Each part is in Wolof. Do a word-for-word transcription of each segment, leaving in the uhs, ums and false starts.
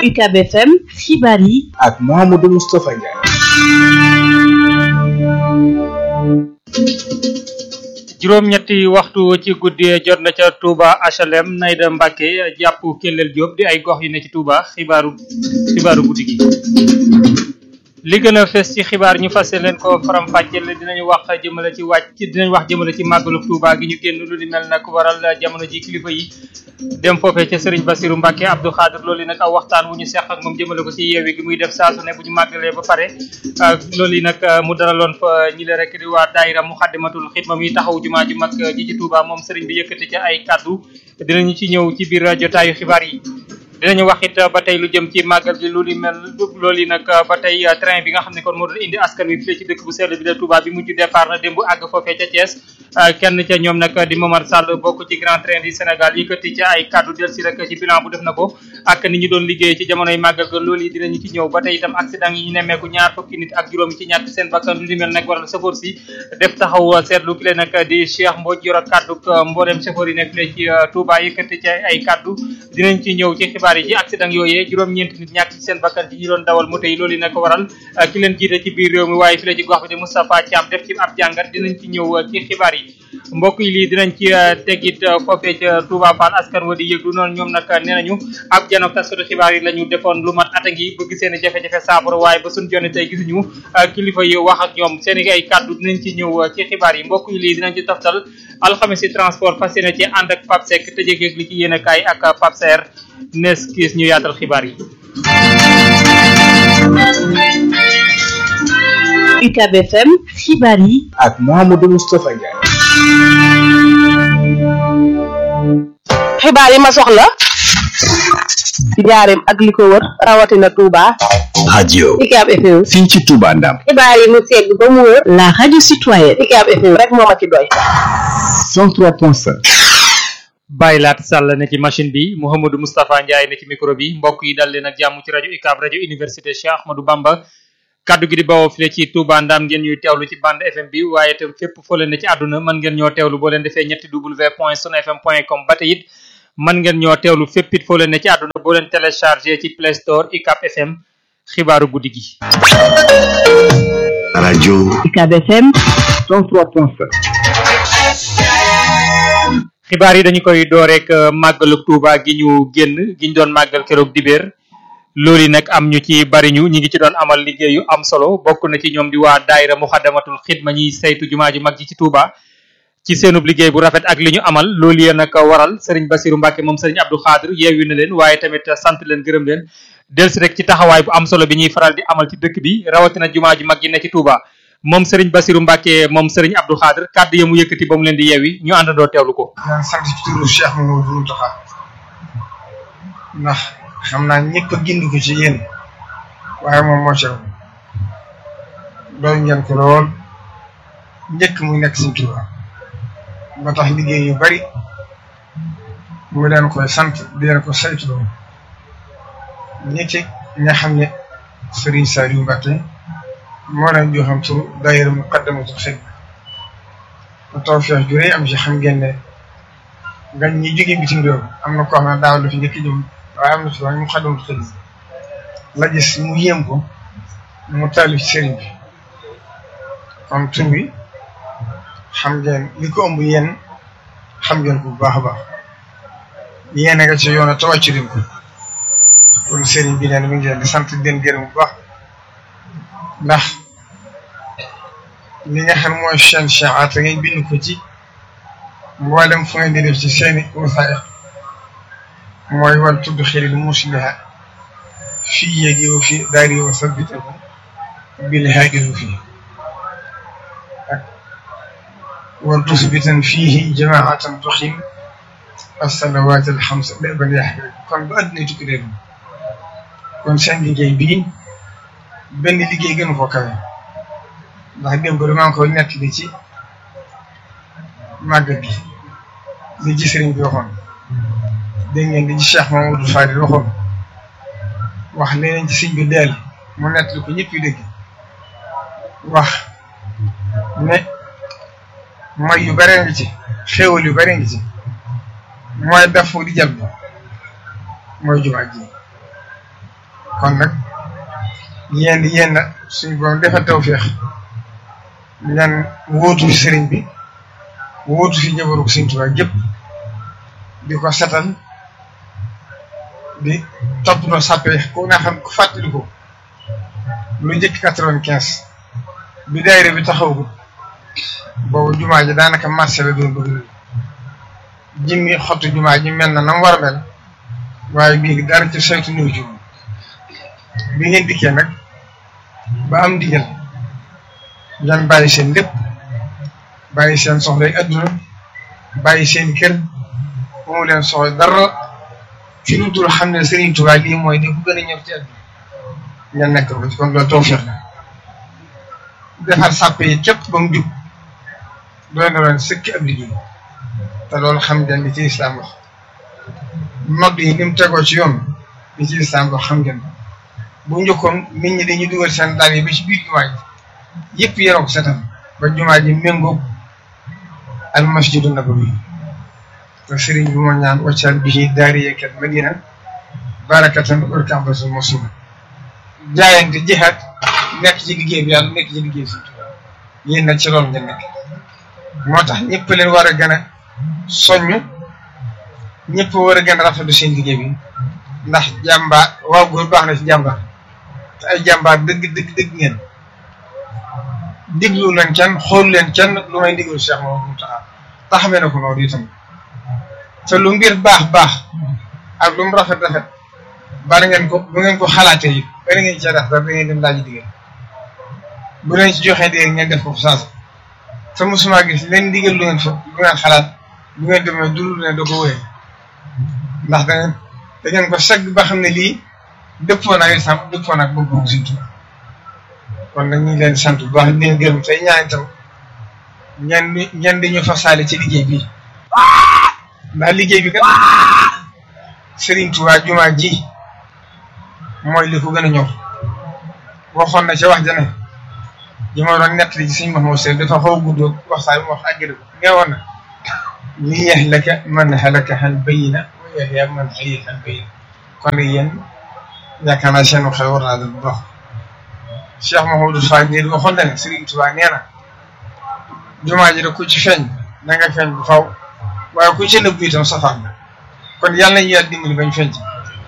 U C A B F M xibaar yi ak Mouhamadou Moustapha Ndiaye. juróom-ñetti waxtu ci guddi jot na ca Touba H L M Nayda Mbacke jàpp Kellel Diop di ay gox yu ne ci Touba xibaaru xibaaru guddi gi. li gën a fes ci xibaar ñu fas leen ko faram fàcceel dinañu wax jëmale ci wàcc dinañ wax jëmale ci màggalu Touba gi ñu génn lu di mel nag waral jamono ji kilifa yi dem foofee ca Serigne Bassirou Mbacke Abdou Khadir loolu nag aw waxtaan wu ñu seq ak moom jëmale ko ci yeewi gi muy def saa su ne bu ñu màggalee ba pare loolu yi nag mu dalaloon fa ñi le rek di waa daayira Muxaddamatul Xidma mi taxaw jumaa ju mag ji ci Touba moom Serigne bi yëkkati ca ay kaddu dinañu ci ñëw ci biir jotaayu xibaar yi. dinañu wax it ba tey lu jëm ci màggal gi loolu mel loolu yi nag ba tey train bi nga xam ne kon moo doon indi askan wi fii ci dëkk bu sell bi la Touba bi mujj départ na démb àgg foofee ca Thiès kenn ca ñoom nag di Momar Sall bokk ci grand train du Sénégal yëkkati ci ay kaddu del si rek ci bilan bu def na ko ak ni ñu doon liggéey ci jamonoy màggal ga loolu yi dinañu ci ñëw ba tey itam accident yi ñu nemmeeku ñaar fukki nit ak juróom yi ci ñàkk seen bakkan lu mel nag waral chauffeur si def taxaw seetlu ki leen nag di Cheikh Mbodj yor ak kaddu mboolem chauffeur yi nekk fii ci Touba yëkkati ci ay kaddu dinañ ci ñëw ci xibaar yi ci accident yooyee juróom-ñeenti nit ñàkk ci seen bakkan ci ñi doon dawal moto yi loolu yi nag waral ki leen jiite ci biir réew mi waaye fi la ci gox bi di Moustapha Thiam def ci ab jàngat dinañ ci ñëw ci xibaar yi mbokk yi lii dinañ ci teggit foofee ca Touba Fall askan wa di yëglu noonu ñoom nag nee nañu ab janook taskatu xibaar yi la ñu defoon lu mat ata ngi bëgg seen i jafe-jafe saafara waaye ba suñ jonni tey gisuñu kilifa yi wax ak ñoom seen i ay kàddu dinañ ci ñëw ci xibaar yi mbokk yi lii dinañ ci toftal alxames yi transport fas yéene ci ànd ak Pape Seck tëjee li ci yéene kaay ak Pape Serre nees kiis ñu yaatal xibaar yi. U C A B F M xibaar yi ak Mouhamadou Moustapha Ndiaye. xibaar yi ma soxla ci njaareem ak li ko wër rawatina Touba. radio U C A B F M fii ci Touba Ndam. xibaar yi mu segg ba mu wër. la radio citoyenne U C A B F M rek moo ma ci doy. cent trois point cinq. Baye Laat Sall ne ci machine bi Mouhamadou Moustapha Ndiaye ne ci micro bi mbokk yi dal leen ak jàmm ci rajo U C A B rajo université Cheikh Ahmadou Bamba kaddu gi di bawoo file ci Touba Ndam ngeen ñuy teewlu ci bande F M bi waaye itam fépp foo leen ne ci àdduna mën ngeen ñoo teewlu boo leen defee ñetti w point sun f m point com ba tey it mën ngeen ñoo teewlu fépp it foo leen ne ci àdduna boo leen téléchargé ci Play Store U C A B F M xibaaru guddi gi. radio U C A B F M cent trois point cinq. xibaar yi dañu koy door rek màggalu Touba gi ñu génn gi ñu doon màggal keroog dibéer loolu yi nag am ñu ci bari ñu ñi ngi ci doon amal liggéey yu am solo bokk na ci ñoom di waa daayira Muxaddamatul Xidma ñiy saytu jumaa ju mag ji ci Touba ci seenub liggéey bu rafet ak li ñu amal loolu yéen nag waral Serigne Bassirou Mbacke moom Serigne Abdou Khadir yeewu na leen waaye tamit sant leen gërëm leen delsi rek ci taxawaay bu am solo bi ñuy faral di amal ci dëkk bi rawatina jumaa ju mag ji ne ci Touba moom Serigne Bassirou Mbacke moom Serigne Abdou Khadir kàddu ya mu yëkkati ba mu leen di yeewi ñu àndandoo teewlu ko. yaa sant ci turu Cheikh Mamadou Mountakha ndax xam naa ñëpp a gindi ko ci yéen waaye moom moo ci doy ngeen ko lool njëkk muy nekk Serigne Touba ba tax liggéey yu bari mu leen koy sant di leen ko saytu loolu ñi ci nga xam ne Serigne Saliou Mbacke moo leen joxam turu daayira Muqaddamatul Xidma ba tawfeex ju rëy am ci xam ngeen ne nga ñi jóge bitim réew am na koo xam ne daaw la fi njëkk jëm waaye am na fi waaye Muqaddamatul Xidma la gis mu yéem ko mu taalif ci sëriñ bi kon tur bi xam ngeen li ko ëmb yéen xam ngeen ko bu baax a baax yéen a nga ci yoon a tawàcc leen ko kon sëriñ bi neen mi ngi leen di sant di leen gërëm bu baax ndax li nga xam mooy chaîne Cheikh te ngay bind ko ci mboolem fu ngeen di def ci seeni wasaa'iq mooy wal tudd xelil musliha fii yéegi wa fii daari wa sabbitahu bil haadihi fii ak wal tusbitan fiihi jamaatan tuqim as-salawaat al-xamsa daban yaxmil kon ba àddina tukki leen kon seen liggéey bii benn liggéey gën ko kawe ndax démb maa ngi ko nekk li ci màggal gi li ci sëriñ bi waxoon dégg ngeen di ci Cheikh Mamadou Fadil waxoon wax leneen ci sëñ bi deel mu nekk li ko ñëpp yu dégg wax ne mooy yu bare ngi ci xéewal yu bare ngi ci mooy daf di jàll mooy jumaa ji kon nag yéen yéen suñu borom defal tawfeex ngeen wóotu fi sëriñ bi wóotu fi njaboru Sëriñ Tuubaa gépp di ko setal di toppatoo sàppe ku nga xam ku fàttali ko lu njëkk quatre-vingt-quinze bi daayira bi taxawul boobu jumaa ji daanaka marché la doon bëgg jimmi xottu jumaa ji mel na nam war a mel waaye bii dara ci saytu néew ji bi ngeen dikkee nag ba am ndigal ngeen bàyyi seen lépp bàyyi seen soxlay adduna bàyyi seen kër moomu leen soxla dara ci lu dul xam ne Sëriñ Tuubaa lii mooy di ku gën a ñor ci adduna ngeen nekk ko ci kon loolu tawfeex la defar sàppe yi képp ba mu jub doy na leen sëkki ab liggéey te loolu xam ngeen li ci islam wax nodd yi ni mu tegoo ci yoon li ci islam wax xam ngeen bu njëkkoon nit ñi dañuy dugal seen daal yi ba ci biir jumaa ji yëpp yeroo ko setal ba jumaa ji méngoog al masjidu nabawi te sëriñ bi moo ñaan waccal bi daariyakat madina barakatan urkambasu mosuma jaayante jihaat nekk ci liggéey bi yàlla nekk ci liggéey bi yéen nag ci loolu ngeen nekk moo tax ñëpp leen war a gën a soññ ñëpp war a gën a rafetlu seen liggéey bi ndax jàmbaar waaw góor baax na ci jàmbaar te ay jàmbaar dëgg dëgg dëgg ngeen diglu leen kenn xool leen kenn lu may ndigal Cheikh Mouhamadou Mountakha taxamee na ko noonu itam te lu mbir baax baax ak lu mu rafet rafet bari ngeen ko bu ngeen ko xalaatee yi bari ngeen cee def da ngeen dem laaj digal bu leen ci joxee dégg ngeen def ko saas te mosuma gis leen digal lu ngeen fa lu ngeen xalaat lu ngeen demee dul ne da ko wéyee ndax da ngeen da ngeen ko segg ba xam ne lii dëppoo naag islam dëppoo naag bëgg-bëgg Sëriñ Tuubaa kon nag ñu ngi leen di sant bu baax di leen gërëm tey ñaan itam ngeen di ngeen di ñu fasaale ci liggéey bi ndax liggéey bi kat Sëriñ Tuubaa jumaa ji mooy li ko gën a ñor waxoon na ca wax ja ne ji ma doon nettali ci Sëriñ Mahmoud Seye dafa xaw a gudd waxtaan bi wax àggale ko neewoon na li yahlaka man halaka an bayyina wa yahya man hayya an bayyina kon nag yéen yaakaar naa seen xel war naa doon dox Cheikh Mouhamadou Fall nii waxoon na ne Sëriñ Tuubaa nee na jumaa ji da ku ci feeñ da nga feeñ bu faw waaye ku ci nëbbu itam safaan la kon yàlla nañu yàlla dimbali bañ feeñ ci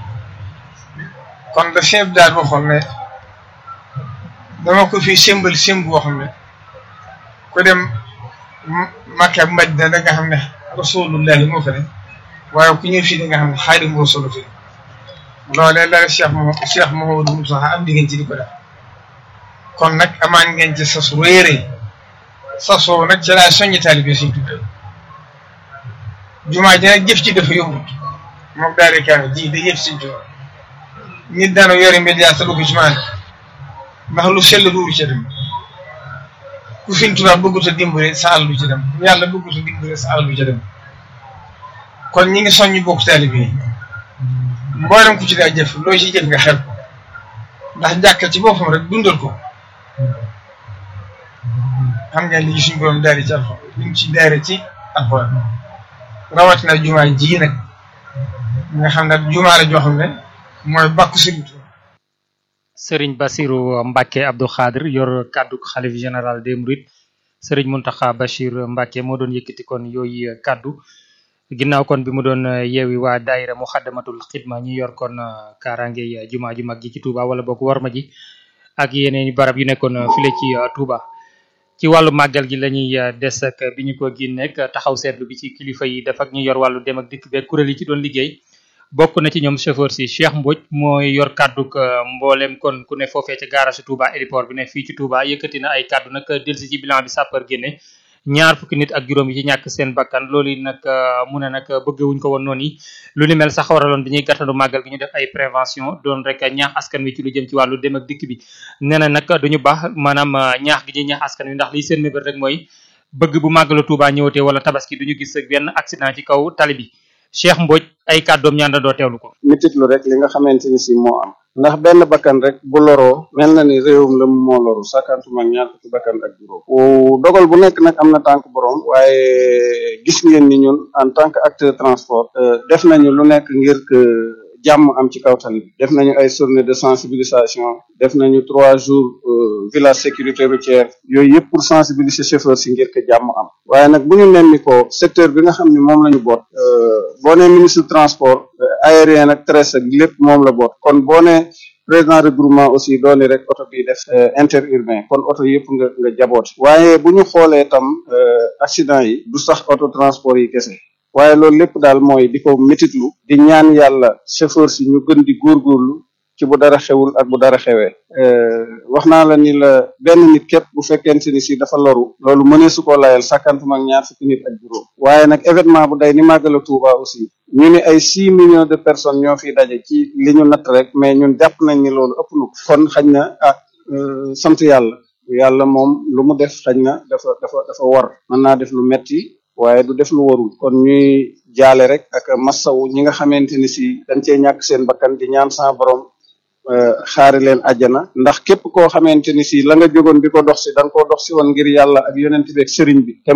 kon da chef daal waxoon ne dama ko fi symbole symbole boo xam ne ku dem Makka ak Madina da nga xam ne rasulullahi moo fa ne waaye ku ñëw fii da nga xam ne Xaadimu Rasuul fi loolee la Cheikh Mouhamadou Cheikh Mouhamadou Moustapha am diggante di ko def kon nag amaan ngeen ci sas wéeree sasoo nag ci laa soññi taalibe Sëriñ Tuubaa jumaa ji nag jëf ci dafa yombut moom daal kaame ji da yëf Sëriñ Tuubaa nit daana yore média te du ko ci maan ndax lu sell duuru ci dem ku Sëriñ Tuubaa bëggut a dimbale sa àll du ci dem ku yàlla bëggut a dimbale sa àll du ci dem kon ñi ngi soññi bokk taalibe yi mboolem ku ci daa jëf loo ci jëf nga xel ko ndax jàkka ci boppam rek dundal ko xam ngeen li suñu borom daari ci alxuraan li mu ci daare ci alxuraan rawatina jumaa ji nag nga xam ne jumaa la joo xam ne mooy bàkku Sëriñ Tuubaa. Serigne Bassirou Mbacké Abdou Khadre yor kaddu xalif général des Mourides Serigne Mountakha Bachir Mbacké moo doon yëkkati kon yooyu kaddu ginnaaw kon bi mu doon yeewi waa daayira Muxaddamatul Xidma ñi yor kon kaaraange jumaa ju mag ji ci Touba wala boog warma ji ak yeneen barab yu nekkoon file ci Touba. ci wàllu màggal gi la ñuy des ak bi ñu ko génneeg taxaw seetlu bi ci kilifa yi def ak ñu yor wàllu dem ak dikk beeg kuréel yi ci doon liggéey bokk na ci ñoom chauffeur si Cheikh Mbodj mooy yor kàdduk mboolem kon ku ne foofee ca garage Touba héliport bi ne fii ci Touba yëkkati na ay kàddu nag delsi ci bilan bi sapeur génne ñaar fukki nit ak juróom yi ci ñàkk seen bakkan loolu nag mu ne nag bëggewuñ ko woon noonu yi lu ni mel sax waraloon bi ñuy gàttandu màggal gi ñu def ay prévention doon rek ñaax askan wi ci lu jëm ci wàllu dem ak dikk bi nee na nag duñu baax maanaam ñaax gi ñuy ñaax askan wi ndax liy seen mébét rek mooy bëgg bu màggalu Touba ñëwatee wala tabaski duñu gis benn accident ci kaw tali bi Cheikh Mbodj ay kàddoom ñaan da doo teewlu ko mititlu rek li nga xamante ni si moo am ndax benn bakkan rek bu loroo mel na ni réewum la moo loru sakantuma ñaar fukki bakkan ak juróom dogal bu nekk nag am na tànk borom waaye gis ngeen ni ñun en tant que acteur transport def nañu lu nekk ngir que jàmm am ci kaw tali bi def nañu ay journée de sensibilisation def nañu trois jours village sécurité routière yooyu yëpp pour sensibiliser chauffeur si ngir que jàmm am waaye nag bu ñu nemmi ko secteur bi nga xam ne moom la ñu boot boo nee ministre transport aérien ak terrestre lépp moom la boot kon boo nee président regroupement aussi dooni rek oto bi def interurbain kon oto yëpp nga nga jaboot waaye bu ñu xoolee tam accident yi du sax auto transport yi kese waaye loolu lépp daal mooy di ko métitlu di ñaan yàlla chauffeur si ñu gën di góorgóorlu ci bu dara xewul ak bu dara xewee wax naa la ni la benn nit képp bu fekkente ni si dafa loru loolu mënee su ko layal sàkkantuma ak ñaar fukki nit ak juróom waaye nag événement bu day ni màggala Touba aussi ñu ni ay six millions de personnes ñoo fi daje ci li ñu natt rek mais ñun jàpp nañ ni loolu ëpp na kon xañ na ah sant yàlla yàlla moom lu mu def xañ na dafa dafa dafa war mën naa def lu metti waaye du def lu warul kon ñuy jaale rek ak massawu ñi nga xamante ni si dañ cee ñàkk seen bakkan di ñaan sa borom xaari leen àjjana ndax képp koo xamante ni si la nga jógoon di ko dox si da nga koo dox si woon ngir yàlla ak yonent bi ak sëriñ bi te